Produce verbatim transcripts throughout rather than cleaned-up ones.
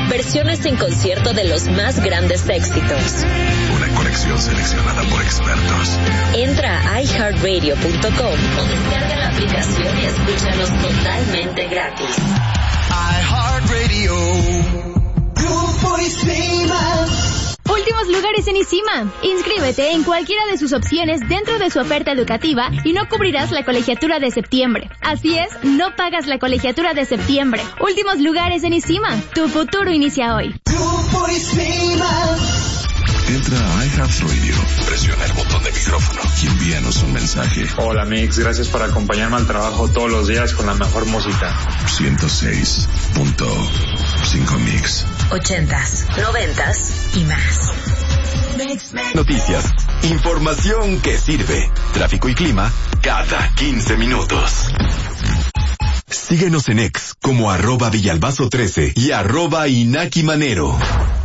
versiones en concierto de los más grandes éxitos. Una colección seleccionada por expertos. Entra a i heart radio punto com o descarga la aplicación y escúchanos totalmente gratis. iHeartRadio. Grupo Isima. Últimos lugares en Isima. Inscríbete en cualquiera de sus opciones dentro de su oferta educativa y no cubrirás la colegiatura de septiembre. Así es, no pagas la colegiatura de septiembre. Últimos lugares en Isima. Tu futuro inicia hoy. Grupo Isima. Entra a iHeartRadio, presiona el botón de micrófono y envíanos un mensaje. Hola Mix, gracias por acompañarme al trabajo todos los días con la mejor música. ciento seis punto cinco Mix. Ochentas, noventas y más. Noticias, información que sirve, tráfico y clima cada quince minutos. Síguenos en X como arroba Villalbazo trece y arroba Inaki Manero.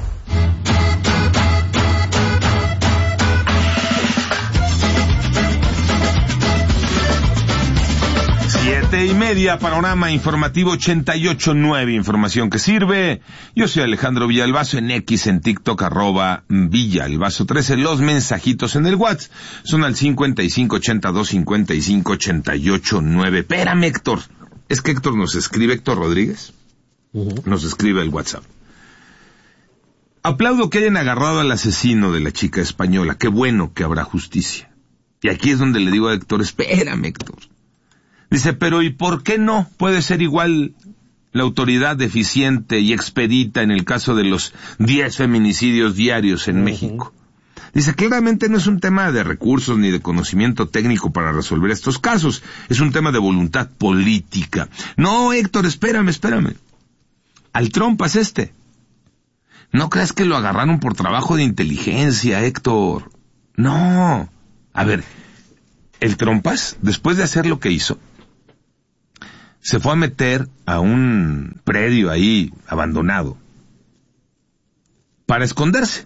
Siete y media, panorama informativo ochenta y ocho nueve, información que sirve. Yo soy Alejandro Villalbazo, en X, en TikTok, arroba Villalbazo trece. Los mensajitos en el WhatsApp son al cincuenta y cinco ochenta y dos cincuenta y cinco ochenta y ocho nueve. Espérame, Héctor. Es que Héctor nos escribe, Héctor Rodríguez, uh-huh. nos escribe el WhatsApp. Aplaudo que hayan agarrado al asesino de la chica española. Qué bueno que habrá justicia. Y aquí es donde le digo a Héctor, espérame, Héctor. Dice, pero ¿y por qué no puede ser igual la autoridad eficiente y expedita en el caso de los diez feminicidios diarios en uh-huh. México? Dice, claramente no es un tema de recursos ni de conocimiento técnico para resolver estos casos. Es un tema de voluntad política. No, Héctor, espérame, espérame. Al trompas este. No creas que lo agarraron por trabajo de inteligencia, Héctor. No. A ver, el trompas, después de hacer lo que hizo, se fue a meter a un predio ahí abandonado para esconderse.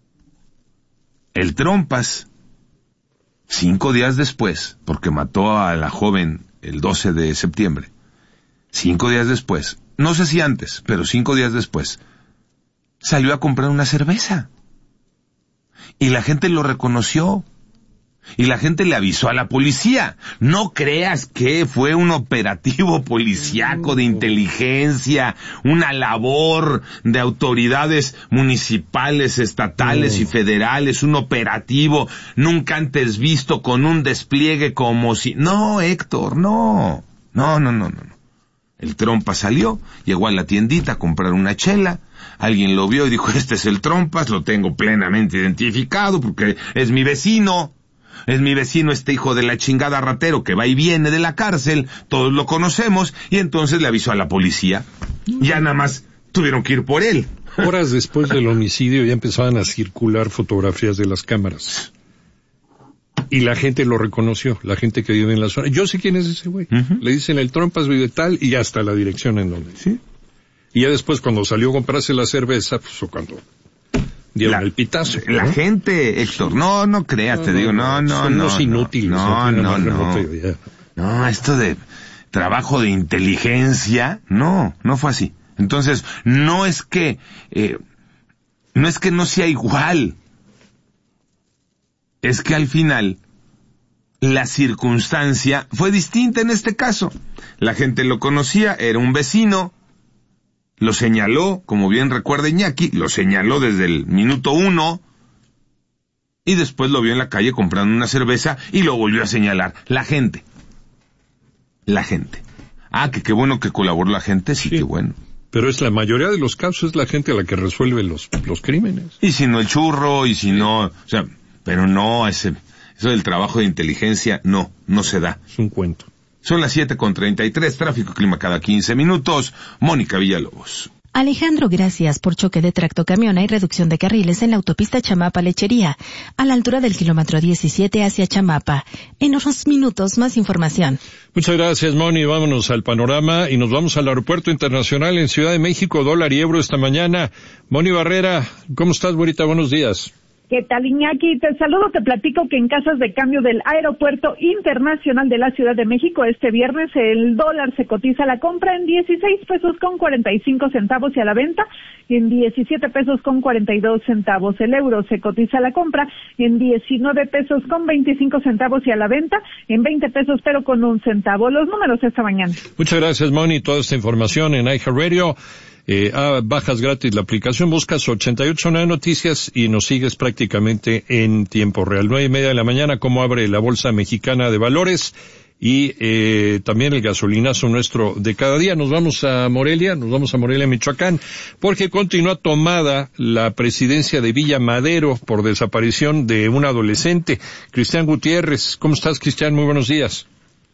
El trompas, cinco días después, porque mató a la joven el doce de septiembre, cinco días después, no sé si antes, pero cinco días después, salió a comprar una cerveza. Y la gente lo reconoció. Y la gente le avisó a la policía. No creas que fue un operativo policíaco de inteligencia, una labor de autoridades municipales, estatales y federales, un operativo nunca antes visto con un despliegue como si... No, Héctor, no. No, no, no, no. El trompas salió, llegó a la tiendita a comprar una chela. Alguien lo vio y dijo, este es el trompas, lo tengo plenamente identificado porque es mi vecino. Es mi vecino este hijo de la chingada ratero que va y viene de la cárcel, todos lo conocemos, y entonces le avisó a la policía. Ya nada más tuvieron que ir por él. Horas después del homicidio ya empezaban a circular fotografías de las cámaras. Y la gente lo reconoció, la gente que vive en la zona. Yo sé quién es ese güey. Uh-huh. Le dicen el trompas vive tal y hasta la dirección en donde. ¿Sí? Y ya después cuando salió a comprarse la cerveza, pues o cuando... La, el pitazo, la ¿no? gente, Héctor, no, no creas, no, te digo, no, no, son no. Los inútiles. No, no, no. No, no, esto de trabajo de inteligencia, no, no fue así. Entonces, no es que, eh, no es que no sea igual. Es que al final, la circunstancia fue distinta en este caso. La gente lo conocía, era un vecino. Lo señaló, como bien recuerda Iñaki, lo señaló desde el minuto uno, y después lo vio en la calle comprando una cerveza, y lo volvió a señalar. La gente. La gente. Ah, que qué bueno que colaboró la gente, sí, sí, qué bueno. Pero es la mayoría de los casos es la gente la que resuelve los, los crímenes. Y si no el churro, y si no, o sea, pero no, ese, eso del trabajo de inteligencia, no, no se da. Es un cuento. Son las siete con treinta y tres, tráfico clima cada quince minutos. Mónica Villalobos. Alejandro, gracias. Por choque de tractocamión hay reducción de carriles en la autopista Chamapa-Lechería, a la altura del kilómetro diecisiete hacia Chamapa. En unos minutos, más información. Muchas gracias, Moni. Vámonos al panorama y nos vamos al Aeropuerto Internacional en Ciudad de México. Dólar y euro esta mañana. Moni Barrera, ¿cómo estás, güerita? Buenos días. ¿Qué tal, Iñaki? Te saludo, te platico que en casas de cambio del Aeropuerto Internacional de la Ciudad de México este viernes el dólar se cotiza a la compra en dieciséis pesos con cuarenta y cinco centavos y a la venta en diecisiete pesos con cuarenta y dos centavos. El euro se cotiza a la compra en diecinueve pesos con veinticinco centavos y a la venta en veinte pesos pero con un centavo. Los números esta mañana. Muchas gracias, Moni. Toda esta información en iHeartRadio. Eh, ah, bajas gratis la aplicación, buscas ochenta y ocho nueve Noticias y nos sigues prácticamente en tiempo real. Nueve y media de la mañana, cómo abre la Bolsa Mexicana de Valores y eh, también el gasolinazo nuestro de cada día. Nos vamos a Morelia, nos vamos a Morelia, Michoacán, porque continúa tomada la presidencia de Villa Madero por desaparición de un adolescente. Cristian Gutiérrez, ¿cómo estás, Cristian? Muy buenos días.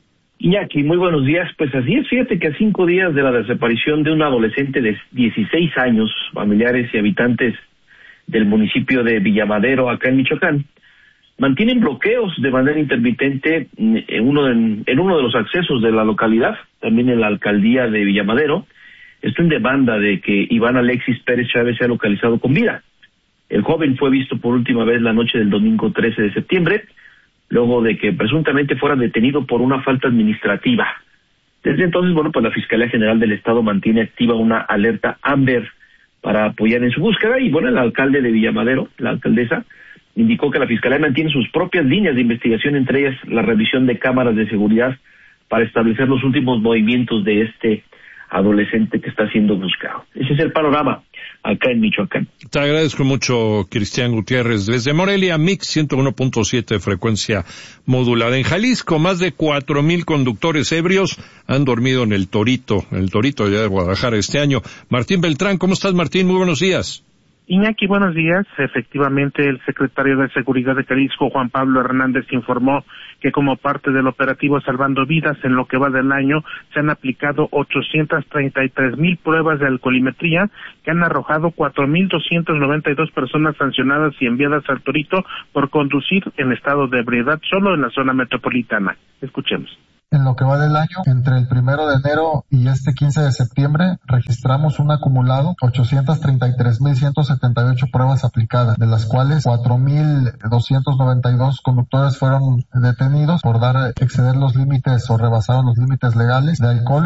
Iñaki, muy buenos días. Pues así es, fíjate que a cinco días de la desaparición de un adolescente de dieciséis años, familiares y habitantes del municipio de Villamadero, acá en Michoacán, mantienen bloqueos de manera intermitente en uno de, en uno de los accesos de la localidad, también en la alcaldía de Villamadero. Esto en demanda de que Iván Alexis Pérez Chávez sea localizado con vida. El joven fue visto por última vez la noche del domingo trece de septiembre, luego de que presuntamente fuera detenido por una falta administrativa. Desde entonces, bueno, pues la Fiscalía General del Estado mantiene activa una alerta Amber para apoyar en su búsqueda, y bueno, el alcalde de Villamadero, la alcaldesa, indicó que la Fiscalía mantiene sus propias líneas de investigación, entre ellas la revisión de cámaras de seguridad para establecer los últimos movimientos de este adolescente que está siendo buscado. Ese es el panorama acá en Michoacán. Te agradezco mucho, Cristian Gutiérrez. Desde Morelia, Mix ciento uno punto siete, frecuencia modulada. En Jalisco, más de cuatro mil conductores ebrios han dormido en el Torito, en el Torito allá de Guadalajara este año. Martín Beltrán, ¿cómo estás, Martín? Muy buenos días. Iñaki, buenos días. Efectivamente, el secretario de Seguridad de Jalisco, Juan Pablo Hernández, informó que como parte del operativo Salvando Vidas, en lo que va del año, se han aplicado ochocientas treinta y tres mil pruebas de alcoholimetría que han arrojado cuatro mil doscientas noventa y dos personas sancionadas y enviadas al Torito por conducir en estado de ebriedad solo en la zona metropolitana. Escuchemos. En lo que va del año, entre el primero de enero y este quince de septiembre, registramos un acumulado ochocientas treinta y tres mil ciento setenta y ocho pruebas aplicadas, de las cuales cuatro mil doscientos noventa y dos conductores fueron detenidos por dar exceder los límites o rebasaron los límites legales de alcohol.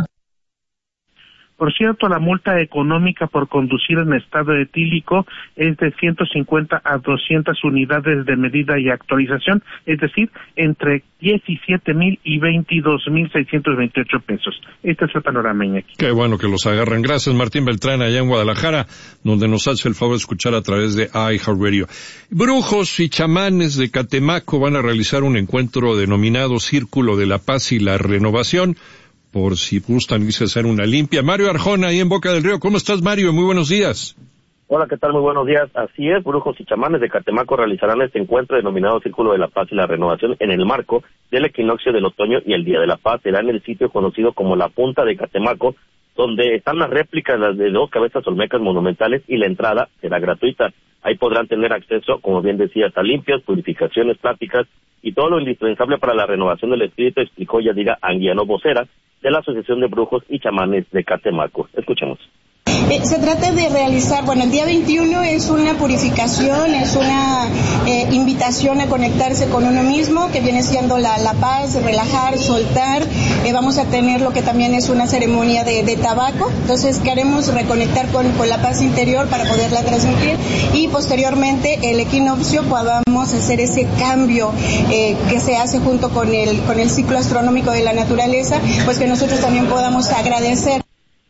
Por cierto, la multa económica por conducir en estado etílico es de ciento cincuenta a doscientas unidades de medida y actualización, es decir, entre diecisiete mil y veintidós mil seiscientos veintiocho pesos. Este es el panorama, Iñaki. Qué bueno que los agarran. Gracias, Martín Beltrán, allá en Guadalajara, donde nos hace el favor de escuchar a través de iHeartRadio. Brujos y chamanes de Catemaco van a realizar un encuentro denominado Círculo de la Paz y la Renovación, por si gustan irse a hacer una limpia. Mario Arjona, ahí en Boca del Río. ¿Cómo estás, Mario? Muy buenos días. Hola, ¿qué tal? Muy buenos días. Así es, brujos y chamanes de Catemaco realizarán este encuentro denominado Círculo de la Paz y la Renovación en el marco del equinoccio del otoño y el Día de la Paz. Será en el sitio conocido como La Punta de Catemaco, donde están las réplicas de dos cabezas olmecas monumentales y la entrada será gratuita. Ahí podrán tener acceso, como bien decías, a limpias, purificaciones, pláticas y todo lo indispensable para la renovación del espíritu, explicó Yadira Anguiano, vocera de la Asociación de Brujos y Chamanes de Catemaco. Escuchemos. Eh, se trata de realizar, bueno, el día veintiuno es una purificación, es una eh, invitación a conectarse con uno mismo, que viene siendo la, la paz, relajar, soltar. Eh, vamos a tener lo que también es una ceremonia de, de tabaco, entonces queremos reconectar con, con la paz interior para poderla transmitir, y posteriormente el equinoccio podamos hacer ese cambio eh, que se hace junto con el, con el ciclo astronómico de la naturaleza, pues que nosotros también podamos agradecer.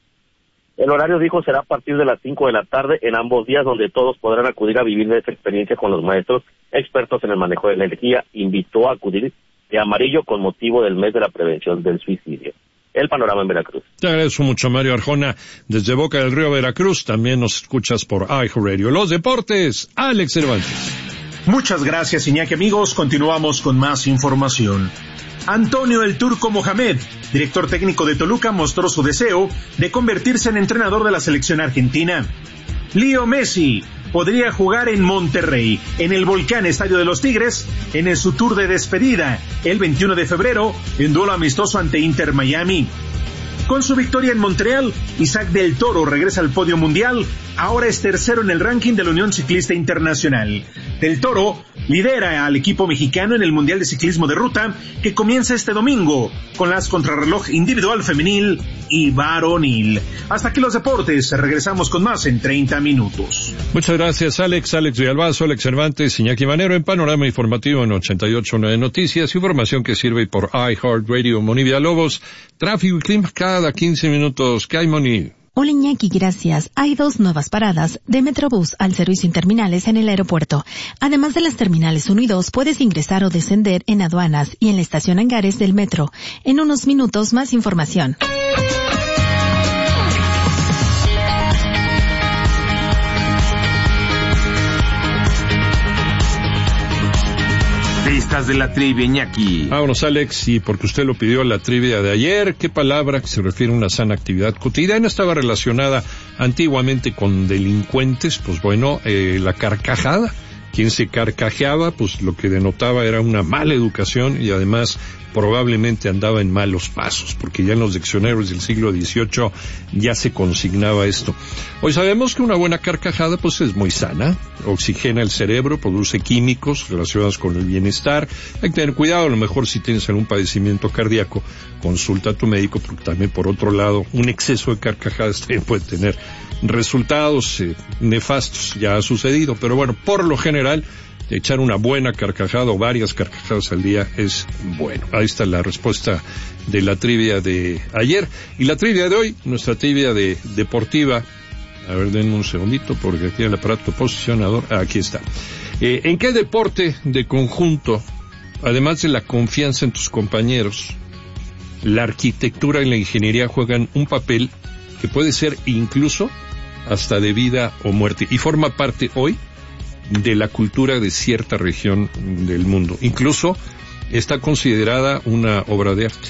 El horario, dijo, será a partir de las cinco de la tarde en ambos días, donde todos podrán acudir a vivir esa experiencia con los maestros expertos en el manejo de la energía. Invitó a acudir de amarillo con motivo del mes de la prevención del suicidio. El panorama en Veracruz. Te agradezco mucho, Mario Arjona, desde Boca del Río, Veracruz. También nos escuchas por iHeartRadio. Los deportes, Alex Cervantes. Muchas gracias, Iñaki. Amigos, continuamos con más información. Antonio El Turco Mohamed, director técnico de Toluca, mostró su deseo de convertirse en entrenador de la selección argentina. Leo Messi podría jugar en Monterrey, en el Volcán Estadio de los Tigres, en su tour de despedida, el veintiuno de febrero, en duelo amistoso ante Inter Miami. Con su victoria en Montreal, Isaac del Toro regresa al podio mundial, ahora es tercero en el ranking de la Unión Ciclista Internacional. Del Toro lidera al equipo mexicano en el Mundial de Ciclismo de Ruta que comienza este domingo con las contrarreloj individual femenil y varonil. Hasta aquí los deportes, regresamos con más en treinta minutos. Muchas gracias, Alex, Alex Villalbazo, Alex Cervantes, Iñaki Manero en Panorama Informativo en ochenta y ocho punto nueve Noticias, información que sirve por iHeartRadio. Moni Villalobos, tráfico y clima cada quince minutos. ¿Qué hay, Moni? Hola Iñaki, gracias. Hay dos nuevas paradas de Metrobús al servicio sin terminales en el aeropuerto. Además de las terminales uno y dos, puedes ingresar o descender en aduanas y en la estación Hangares del metro. En unos minutos, más información. Pistas de la trivia, Iñaki. Vámonos, Alex, y porque usted lo pidió la trivia de ayer, ¿qué palabra que se refiere a una sana actividad cotidiana estaba relacionada antiguamente con delincuentes? Pues bueno, eh, la carcajada. Quien se carcajeaba, pues lo que denotaba era una mala educación y además probablemente andaba en malos pasos, porque ya en los diccionarios del siglo dieciocho ya se consignaba esto. Hoy sabemos que una buena carcajada pues es muy sana, oxigena el cerebro, produce químicos relacionados con el bienestar. Hay que tener cuidado, a lo mejor si tienes algún padecimiento cardíaco, consulta a tu médico, porque también por otro lado, un exceso de carcajadas también puede tener resultados eh, nefastos. Ya ha sucedido, pero bueno, por lo general, echar una buena carcajada o varias carcajadas al día es bueno. Ahí está la respuesta de la trivia de ayer. Y la trivia de hoy, nuestra trivia de deportiva. A ver, denme un segundito porque aquí el aparato posicionador, ah, aquí está. Eh, ¿En qué deporte de conjunto, además de la confianza en tus compañeros, la arquitectura y la ingeniería juegan un papel que puede ser incluso hasta de vida o muerte y forma parte hoy de la cultura de cierta región del mundo? Incluso está considerada una obra de arte,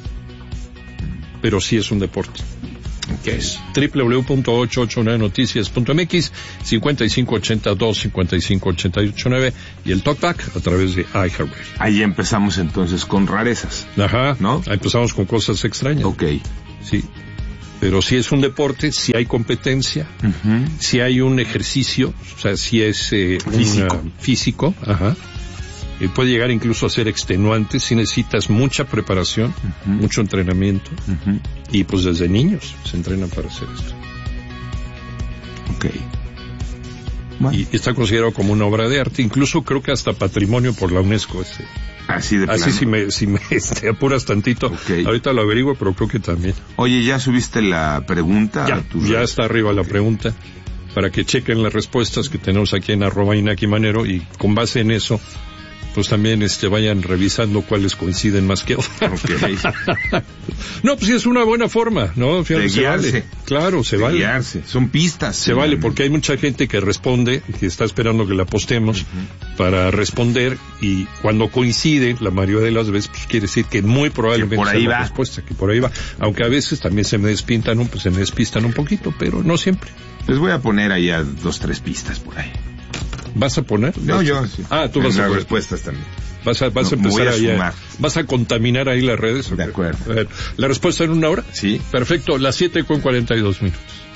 pero sí es un deporte. ¿Qué es? doble u doble u doble u punto ochocientos ochenta y nueve noticias punto m x, cincuenta y cinco ochenta y dos, cincuenta y cinco ochenta y ocho nueve y el talkback a través de iHeartRadio. Ahí empezamos entonces con rarezas. Ajá, ¿no? Ahí empezamos con cosas extrañas. Ok. Sí. Pero si es un deporte, si hay competencia, uh-huh. si hay un ejercicio, o sea, si es eh, físico, una, físico, ajá, eh, puede llegar incluso a ser extenuante, si necesitas mucha preparación, uh-huh. mucho entrenamiento, uh-huh. y pues desde niños se entrenan para hacer esto. Ok. Bueno. Y está considerado como una obra de arte, incluso creo que hasta patrimonio por la UNESCO. Este. Así de plano. Así si me, si me este, apuras tantito. Okay. Ahorita lo averiguo, pero creo que también. Oye, ¿ya subiste la pregunta? Ya, ya está arriba okay. la pregunta, para que chequen las respuestas que tenemos aquí en arroba Iñaki Manero, y con base en eso, pues también este vayan revisando cuáles coinciden más que otras. Okay. No, pues sí es una buena forma, ¿no? Fíjate, se vale. Claro, se de vale. Guiarse. Son pistas. Se vale, porque hay mucha gente que responde, que está esperando que la postemos uh-huh. para responder, y cuando coincide, la mayoría de las veces, pues quiere decir que muy probablemente que por ahí sea va. la respuesta, que por ahí va. Aunque a veces también se me despintan un, pues se me despistan un poquito, pero no siempre. Les voy a poner allá dos, tres pistas por ahí. ¿Vas a poner? No, yo sí. Ah, tú vas en a las poner. respuestas también. Vas a, vas no, a empezar a allá. ¿Vas a contaminar ahí las redes? De acuerdo. A ver, ¿la respuesta en una hora? Sí. Perfecto, las siete con cuarenta y dos minutos.